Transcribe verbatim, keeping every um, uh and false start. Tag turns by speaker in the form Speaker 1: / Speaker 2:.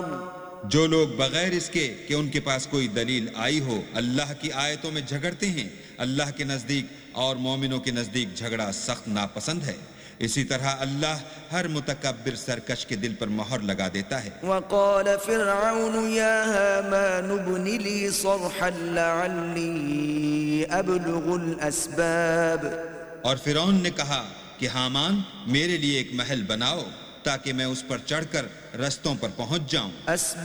Speaker 1: जो लोग बगैर इसके कि उनके पास कोई दलील आई हो अल्लाह की आयतों में झगड़ते हैं, अल्लाह के नजदीक और मोमिनों के नजदीक झगड़ा सख्त नापसंद है। इसी तरह अल्लाह हर मुतकब्बिर सरकश के दिल पर मोहर लगा देता है।
Speaker 2: वक़ाल फ़िरऔन या हामान इब्नि ली सरहन लअल्ली अब्लुगुल अस्बाब।
Speaker 1: और फिरौन ने कहा कि हामान मेरे लिए एक महल बनाओ ताकि मैं उस पर चढ़कर रस्तों पर पहुंच जाऊं।